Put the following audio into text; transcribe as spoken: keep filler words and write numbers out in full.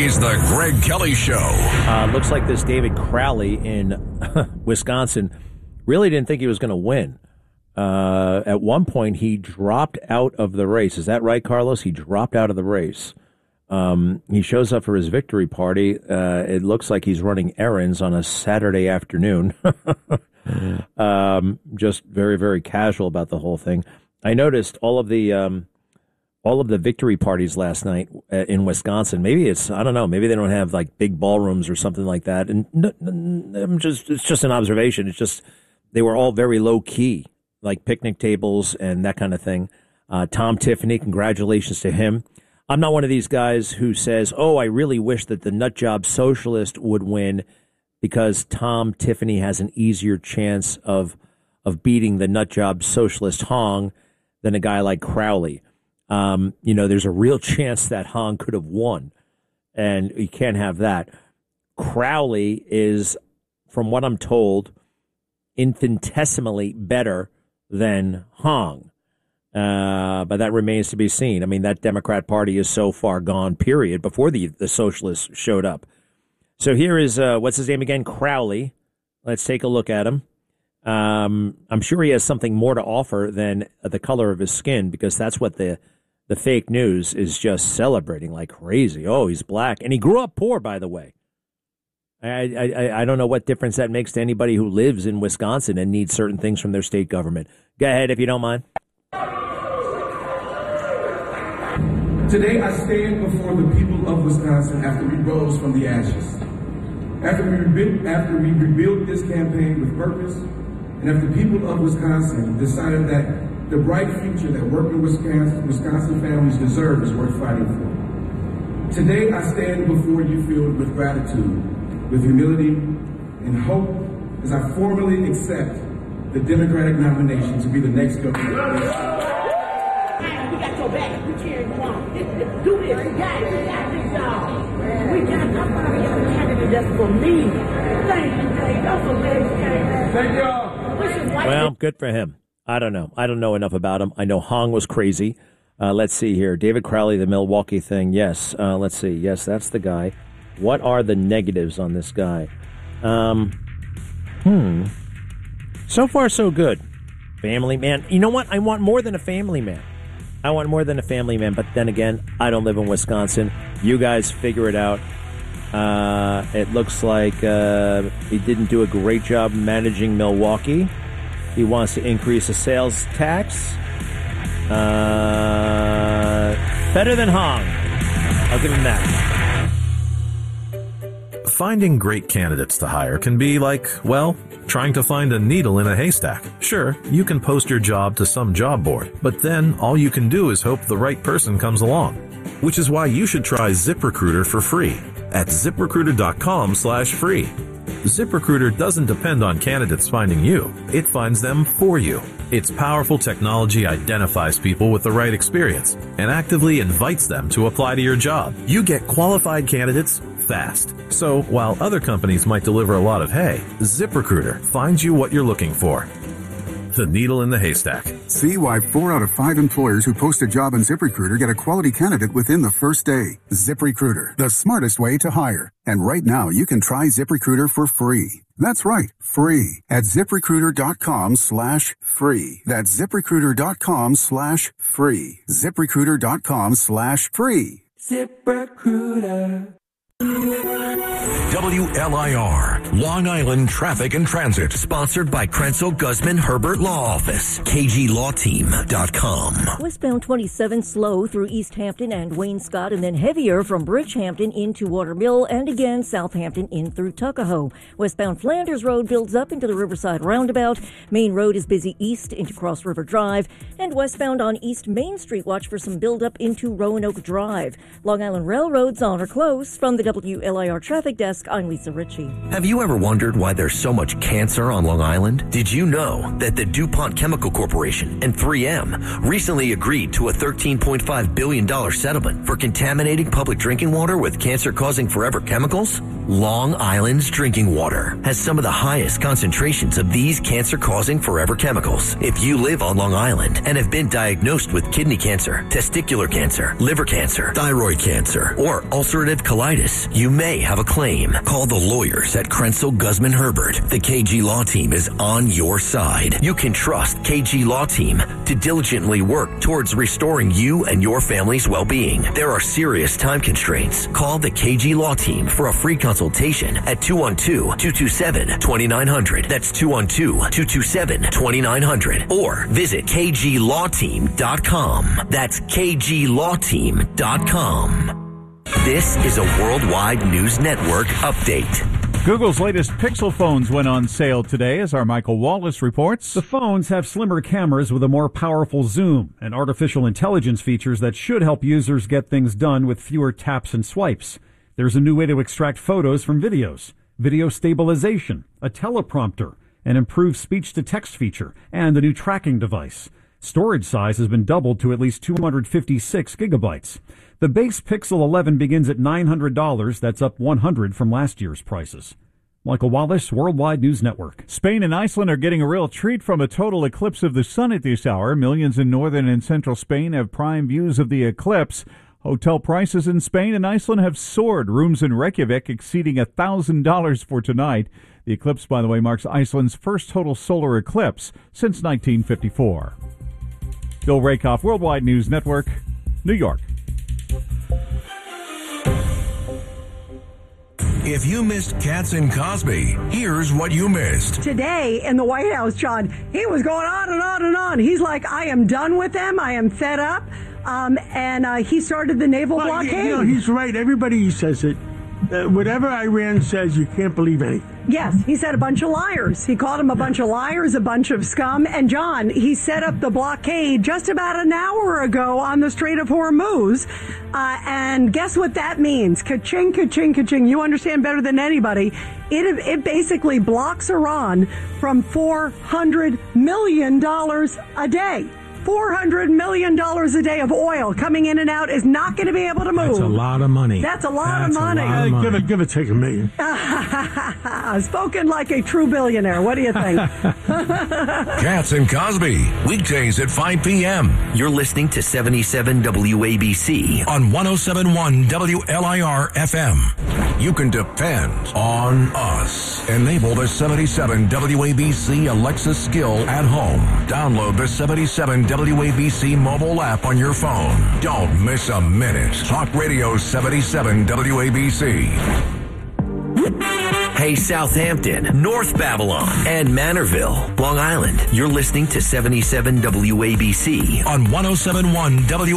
is the Greg Kelly Show. Uh, looks like this David Crowley in Wisconsin really didn't think he was going to win. Uh, at one point, he dropped out of the race. Is that right, Carlos? He dropped out of the race. Um, he shows up for his victory party. Uh, it looks like he's running errands on a Saturday afternoon. um, just very, very casual about the whole thing. I noticed all of the um, all of the victory parties last night in Wisconsin. Maybe it's, I don't know, maybe they don't have like big ballrooms or something like that. And I'm just, it's just an observation. It's just, they were all very low key, like picnic tables and that kind of thing. Uh, Tom Tiffany, congratulations to him. I'm not one of these guys who says, oh, I really wish that the nut job socialist would win because Tom Tiffany has an easier chance of, of beating the nut job socialist Hong than a guy like Crowley. Um, you know, there's a real chance that Hong could have won, and you can't have that. Crowley is, from what I'm told, infinitesimally better than Hong, uh, but that remains to be seen. I mean, that Democrat Party is so far gone, period, before the, the socialists showed up. So here is, uh, what's his name again? Crowley. Let's take a look at him. Um, I'm sure he has something more to offer than the color of his skin, because that's what the the fake news is just celebrating like crazy. Oh, he's black. And he grew up poor, by the way. I, I, I don't know what difference that makes to anybody who lives in Wisconsin and needs certain things from their state government. Go ahead, if you don't mind. Today, I stand before the people of Wisconsin after we rose from the ashes. After we rebuilt, after we rebuilt this campaign with purpose, and after the people of Wisconsin decided that the bright future that working Wisconsin, Wisconsin families deserve is worth fighting for. Today, I stand before you filled with gratitude, with humility, and hope as I formally accept the Democratic nomination to be the next governor. We got your back. We cheering you on. Do this. We got it. We got this, y'all. We got I'm proud of y'all candidate that's for me. Thank you, thank you. I'm so glad you came. Thank y'all. Well, good for him. I don't know. I don't know enough about him. I know Hong was crazy. Uh, let's see here. David Crowley, the Milwaukee thing. Yes. Uh, let's see. Yes, that's the guy. What are the negatives on this guy? Um, hmm. So far, so good. Family man. You know what? I want more than a family man. I want more than a family man. But then again, I don't live in Wisconsin. You guys figure it out. Uh, it looks like uh, he didn't do a great job managing Milwaukee. He wants to increase the sales tax. Uh, better than Hong. I'll give him that. Finding great candidates to hire can be like, well, trying to find a needle in a haystack. Sure, you can post your job to some job board, but then all you can do is hope the right person comes along. Which is why you should try ZipRecruiter for free at ZipRecruiter.com slash free. ZipRecruiter doesn't depend on candidates finding you. It finds them for you. Its powerful technology identifies people with the right experience and actively invites them to apply to your job. You get qualified candidates fast. So while other companies might deliver a lot of hay, ZipRecruiter finds you what you're looking for. The needle in the haystack. See why four out of five employers who post a job on ZipRecruiter get a quality candidate within the first day. ZipRecruiter, the smartest way to hire. And right now, you can try ZipRecruiter for free. That's right, free at ZipRecruiter.com slash free. That's ZipRecruiter.com slash free. ZipRecruiter.com slash free. ZipRecruiter. W L I R, Long Island Traffic and Transit. Sponsored by Krenzel Guzman Herbert Law Office. K G Law Team dot com. Westbound twenty-seven slow through East Hampton and Wayne Scott, and then heavier from Bridgehampton into Watermill, and again Southampton in through Tuckahoe. Westbound Flanders Road builds up into the Riverside Roundabout. Main Road is busy east into Cross River Drive. And westbound on East Main Street, watch for some buildup into Roanoke Drive. Long Island Railroad's on or close from the W W L I R Traffic Desk, I'm Lisa Ritchie. Have you ever wondered why there's so much cancer on Long Island? Did you know that the DuPont Chemical Corporation and three M recently agreed to a thirteen point five billion dollars settlement for contaminating public drinking water with cancer-causing forever chemicals? Long Island's drinking water has some of the highest concentrations of these cancer-causing forever chemicals. If you live on Long Island and have been diagnosed with kidney cancer, testicular cancer, liver cancer, thyroid cancer, or ulcerative colitis, you may have a claim. Call the lawyers at Krenzel Guzman Herbert. The K G Law Team is on your side. You can trust K G Law Team to diligently work towards restoring you and your family's well-being. There are serious time constraints. Call the K G Law Team for a free consultation at two one two, two two seven, two nine zero zero. That's two one two, two two seven, two nine zero zero. Or visit k g law team dot com. That's k g law team dot com. This is a Worldwide News Network update. Google's latest Pixel phones went on sale today, as our Michael Wallace reports. The phones have slimmer cameras with a more powerful zoom and artificial intelligence features that should help users get things done with fewer taps and swipes. There's a new way to extract photos from videos, video stabilization, a teleprompter, an improved speech-to-text feature, and a new tracking device. Storage size has been doubled to at least two hundred fifty-six gigabytes. The base Pixel eleven begins at nine hundred dollars. That's up one hundred dollars from last year's prices. Michael Wallace, Worldwide News Network. Spain and Iceland are getting a real treat from a total eclipse of the sun at this hour. Millions in northern and central Spain have prime views of the eclipse. Hotel prices in Spain and Iceland have soared, rooms in Reykjavik exceeding one thousand dollars for tonight. The eclipse, by the way, marks Iceland's first total solar eclipse since nineteen fifty-four. Bill Rakoff, Worldwide News Network, New York. If you missed Katz and Cosby, here's what you missed. Today in the White House, John, he was going on and on and on. He's like, I am done with them. I am fed up. Um, and uh, he started the naval well, blockade. You know, he's right. Everybody says it. Uh, whatever Iran says, you can't believe anything. Yes, he said a bunch of liars. He called them a bunch of liars, a bunch of scum. And, John, he set up the blockade just about an hour ago on the Strait of Hormuz. Uh, and guess what that means? Ka-ching, ka-ching, ka-ching. You understand better than anybody. It, it basically blocks Iran from four hundred million dollars a day. four hundred million dollars a day of oil coming in and out is not going to be able to move. That's a lot of money. That's a lot That's of money. A lot of money. Give it, give it, take a million. Spoken like a true billionaire. What do you think? Katz and Cosby, weekdays at five p.m. You're listening to seventy-seven W A B C on one oh seven point one W L I R F M. You can depend on us. Enable the seventy-seven W A B C Alexa skill at home. Download the seventy-seven W A B C mobile app on your phone. Don't miss a minute. Talk Radio seventy-seven W A B C. Hey, Southampton, North Babylon, and Manorville, Long Island. You're listening to seventy-seven W A B C on one oh seven point one W